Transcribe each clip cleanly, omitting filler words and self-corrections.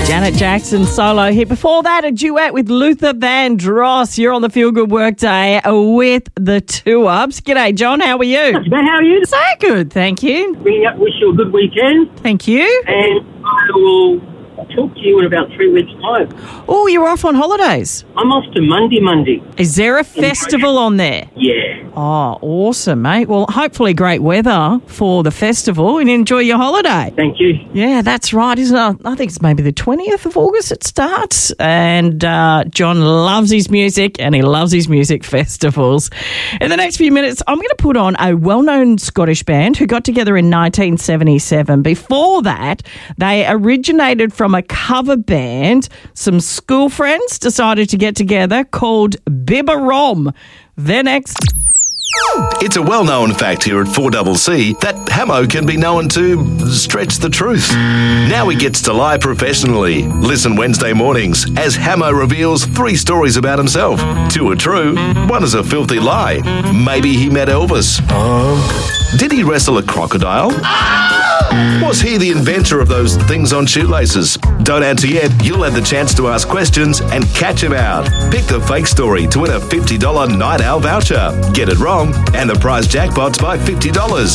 Janet Jackson solo hit. Before that, a duet with Luther Vandross. You're on the Feel Good Workday with the 2UPs. G'day, John. How are you? How are you? So good, thank you. Wish you a good weekend. Thank you. And I will talk to you in about 3 weeks' time. Oh, you're off on holidays. I'm off to Monday. Is there a festival on there? Yeah. Oh, awesome, mate. Well, hopefully great weather for the festival and enjoy your holiday. Thank you. Yeah, that's right, isn't it? I think it's maybe the 20th of August it starts. And John loves his music and he loves his music festivals. In the next few minutes, I'm going to put on a well-known Scottish band who got together in 1977. Before that, they originated from a cover band. Some school friends decided to get together called Bibba Rom. They're next. It's a well-known fact here at 4CC that Hamo can be known to stretch the truth. Now he gets to lie professionally. Listen Wednesday mornings as Hamo reveals 3 stories about himself. 2 are true, 1 is a filthy lie. Maybe he met Elvis. Did he wrestle a crocodile? Was he the inventor of those things on shoelaces? Don't answer yet. You'll have the chance to ask questions and catch him out. Pick the fake story to win a $50 Night Owl voucher. Get it wrong, and the prize jackpot's by $50.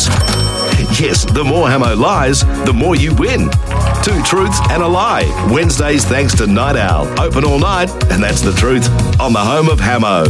Yes, the more Hamo lies, the more you win. 2 truths and a lie. Wednesdays thanks to Night Owl. Open all night, and that's the truth. On the home of Hamo.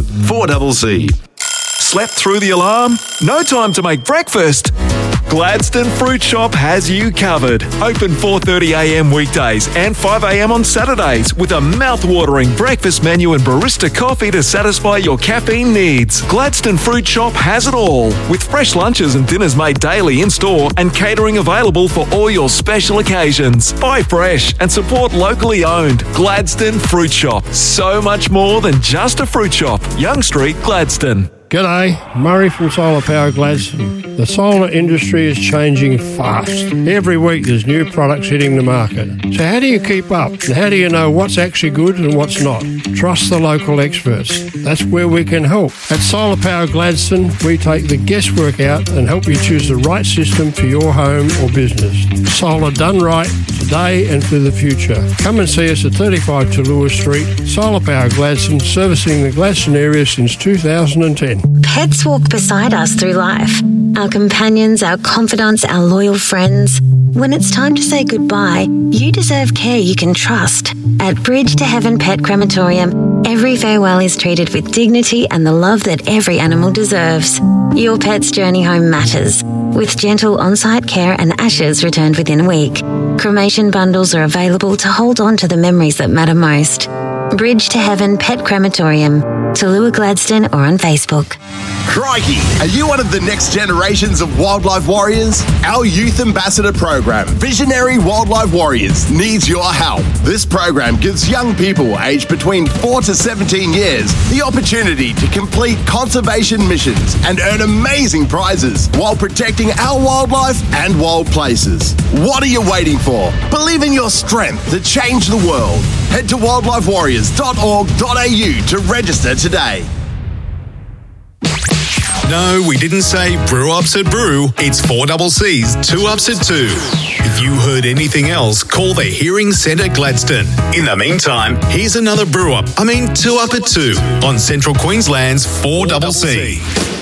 4CC. Slept through the alarm? No time to make breakfast? Gladstone Fruit Shop has you covered. Open 4:30am weekdays and 5am on Saturdays with a mouth-watering breakfast menu and barista coffee to satisfy your caffeine needs. Gladstone Fruit Shop has it all, with fresh lunches and dinners made daily in-store and catering available for all your special occasions. Buy fresh and support locally owned. Gladstone Fruit Shop. So much more than just a fruit shop. Young Street, Gladstone. G'day, Murray from Solar Power Gladstone. The solar industry is changing fast. Every week there's new products hitting the market. So how do you keep up? And how do you know what's actually good and what's not? Trust the local experts. That's where we can help. At Solar Power Gladstone, we take the guesswork out and help you choose the right system for your home or business. Solar done right, today and for the future. Come and see us at 35 Tallulah Street. Solar Power Gladstone, servicing the Gladstone area since 2010. Pets walk beside us through life. Our companions, our confidants, our loyal friends. When it's time to say goodbye, you deserve care you can trust. At Bridge to Heaven Pet Crematorium, every farewell is treated with dignity and the love that every animal deserves. Your pet's journey home matters, with gentle on-site care and ashes returned within a week. Cremation bundles are available to hold on to the memories that matter most. Bridge to Heaven Pet Crematorium, Tallulah Gladstone, or on Facebook. Crikey! Are you one of the next generations of wildlife warriors? Our Youth Ambassador program, Visionary Wildlife Warriors, needs your help. This program gives young people aged between 4 to 17 years the opportunity to complete conservation missions and earn amazing prizes while protecting our wildlife and wild places. What are you waiting for? Believe in your strength to change the world. Head to wildlifewarriors.org.au to register today. No, we didn't say brew ups at brew. It's 4CC's 2UPs at 2. If you heard anything else, call the Hearing Centre Gladstone. In the meantime, here's another 2UP at 2 on Central Queensland's 4CC.